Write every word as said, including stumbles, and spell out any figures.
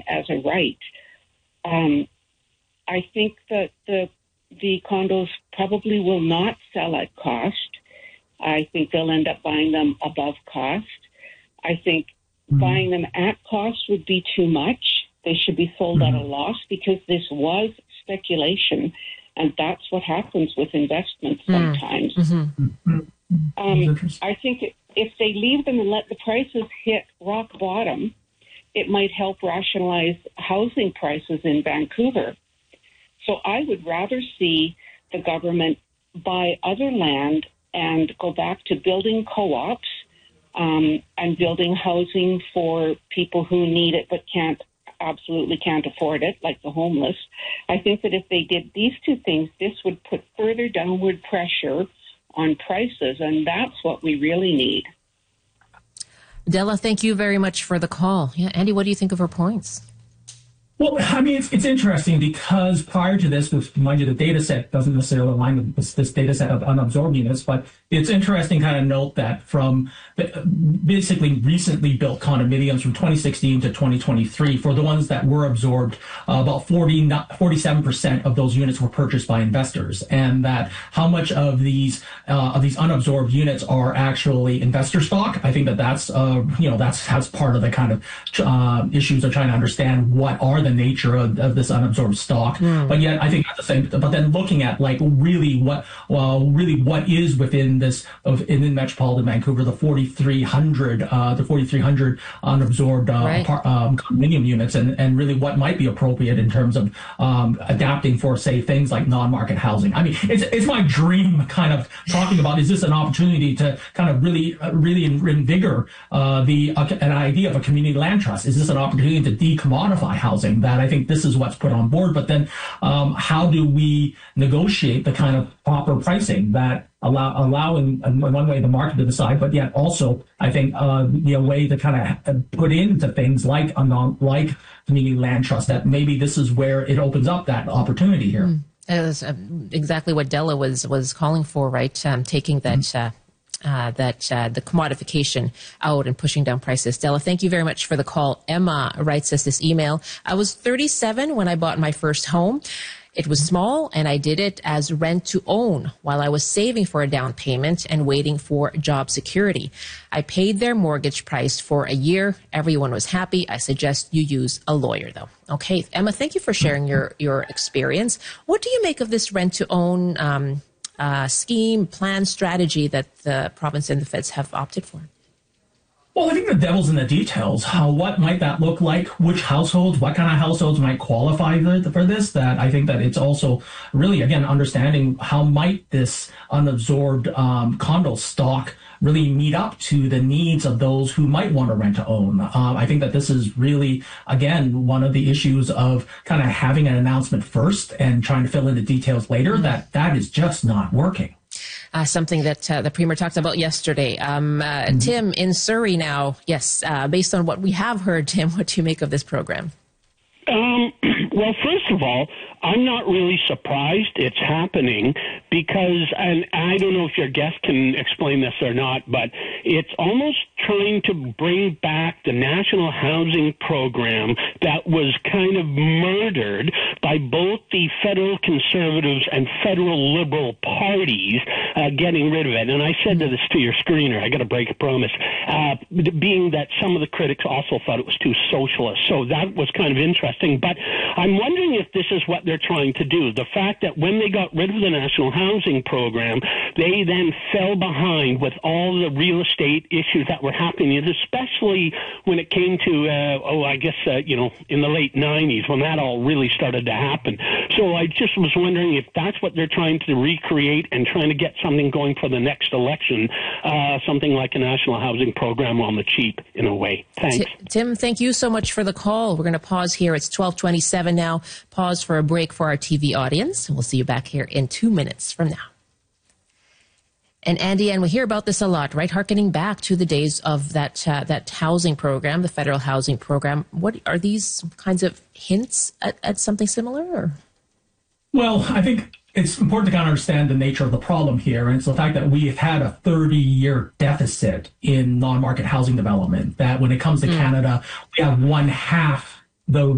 as a right. Um, I think that the the condos probably will not sell at cost. I think they'll end up buying them above cost. I think mm-hmm. buying them at cost would be too much. They should be sold mm-hmm. at a loss because this was speculation, and that's what happens with investments sometimes. Mm-hmm. Um, I think if they leave them and let the prices hit rock bottom, it might help rationalize housing prices in Vancouver. So I would rather see the government buy other land and go back to building co-ops um, and building housing for people who need it but can't absolutely can't afford it, like the homeless. I think that if they did these two things, this would put further downward pressure on prices, and that's what we really need. Della, thank you very much for the call. Yeah, Andy, what do you think of her points? Well, I mean, it's, it's interesting because prior to this, mind you, the data set doesn't necessarily align with this, this data set of unabsorbed units, but it's interesting kind of note that from basically recently built condominiums from twenty sixteen to twenty twenty-three, for the ones that were absorbed, uh, about forty, forty-seven percent of those units were purchased by investors, and that how much of these uh, of these unabsorbed units are actually investor stock. I think that that's uh, you know that's that's part of the kind of uh, issues of trying to understand what are the the nature of, of this unabsorbed stock. Mm. But yet I think at the same, but then looking at like really what, well, really what is within this, of in metropolitan Vancouver, the forty-three hundred, uh, the forty-three hundred unabsorbed uh, right. apart, um, condominium units, and, and really what might be appropriate in terms of um, adapting for, say, things like non-market housing. I mean, it's, it's my dream kind of talking about, is this an opportunity to kind of really, uh, really invigor uh, the, uh, an idea of a community land trust? Is this an opportunity to decommodify housing? That I think this is what's put on board, but then um, how do we negotiate the kind of proper pricing that allow allowing in one way the market to decide, but yet also I think uh, be a way to kind of put into things like a non like community land trust, that maybe this is where it opens up that opportunity here. Mm. It was uh, exactly what Della was was calling for, right? Um, taking that. Mm. Uh, Uh, that uh, the commodification out and pushing down prices. Della, thank you very much for the call. Emma writes us this email. I was thirty-seven when I bought my first home. It was small, and I did it as rent to own while I was saving for a down payment and waiting for job security. I paid their mortgage price for a year. Everyone was happy. I suggest you use a lawyer, though. Okay, Emma, thank you for sharing your, your experience. What do you make of this rent to own um Uh, scheme, plan, strategy that the province and the feds have opted for? Well, I think the devil's in the details. How, what might that look like? Which households, what kind of households might qualify for this? That I think that it's also really, again, understanding how might this unabsorbed um, condo stock really meet up to the needs of those who might want to rent to own. Um, I think that this is really, again, one of the issues of kind of having an announcement first and trying to fill in the details later, mm-hmm. that that is just not working. Uh, something that uh, the Premier talked about yesterday. Um, uh, mm-hmm. Tim, in Surrey now, yes, uh, based on what we have heard, Tim, what do you make of this program? Um, well, first of all, I'm not really surprised it's happening because, and I don't know if your guest can explain this or not, but it's almost trying to bring back the national housing program that was kind of murdered by both the federal conservatives and federal liberal parties uh, getting rid of it. And I said to this to your screener, I got to break a promise, uh, being that some of the critics also thought it was too socialist. So that was kind of interesting. But I'm wondering if this is what they're trying to do. The fact that when they got rid of the national housing program, they then fell behind with all the real estate issues that were happening, especially when it came to, uh, oh, I guess, uh, you know, in the late nineties when that all really started to happen. So I just was wondering if that's what they're trying to recreate and trying to get something going for the next election, uh, something like a national housing program on the cheap in a way. Thanks. T- Tim, thank you so much for the call. We're going to pause here. It's twelve twenty-seven now. Pause for a break for our T V audience. We'll see you back here in two minutes from now. And Andy, and we hear about this a lot, right? Harkening back to the days of that uh, that housing program, the federal housing program. What are these kinds of hints at, at something similar? Or? Well, I think it's important to kind of understand the nature of the problem here. And it's the fact that we have had a thirty-year deficit in non-market housing development, that when it comes to mm. Canada, we have one half the